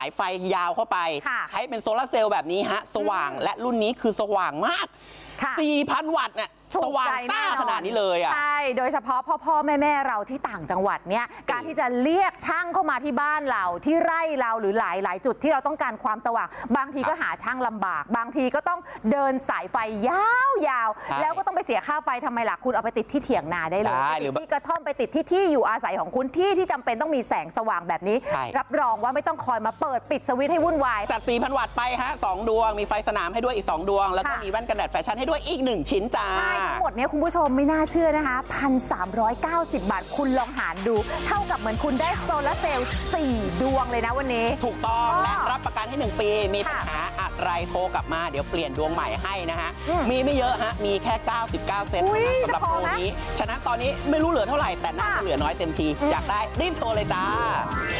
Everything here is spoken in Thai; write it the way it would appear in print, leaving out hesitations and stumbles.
ายไฟยาวเข้าไปใช้เป็นโซลาร์เซลล์แบบนี้ฮะสว่างและรุ่นนี้คือสว่างมาก 4,000 วัตต์เนี่ยสว่างจ้าขนาดนี้เลยอ่ะใช่โดยเฉพาะพ่อแม่เราที่ต่างจังหวัดเนี่ยการที่จะเรียกช่างเข้ามาที่บ้านเราที่ไร่เราหรือหลายจุดที่เราต้องการความสว่างบางทีก็หาช่างลำบากบางทีก็ต้องเดินสายไฟยาวแล้วก็ต้องไปเสียค่าไฟทำไมล่ะคุณเอาไปติดที่เถียงนาได้เลยหรือที่กระท่อมไปติดที่อยู่อาศัยของคุณที่จำเป็นต้องมีแสงสว่างแบบนี้รับรองว่าไม่ต้องคอยมาเปิดปิดสวิตช์ให้วุ่นวายจัด 4,000 วัตต์ไปฮะ2 ดวงมีไฟสนามให้ด้วยอีก2 ดวงแล้วก็มีแว่นกันแดดแฟชั่นให้ด้วยอีก1 ชิ้นจ้าใช่ทั้งหมดนี้คุณผู้ชมไม่น่าเชื่อนะคะ1,390 บาทคุณลองหารดูเท่ากับเหมือนคุณได้โซลาร์เซลล์4 ดวงเลยนะวันนี้ถูกต้องและรับประกันให้1 ปีมีปัญหาอะไรโทรกลับมาเดี๋ยวเปลี่ยนดวงใหม่ให้นะฮะมีไม่เยอะฮะมีแค่99 เซนต์สำหรับโปรนี้ฉะนั้นตอนนี้ไม่รู้เหลือเท่าไหร่แต่น่าจะเหลือน้อยเต็มทีอยากได้รีบโทรเลยจ้า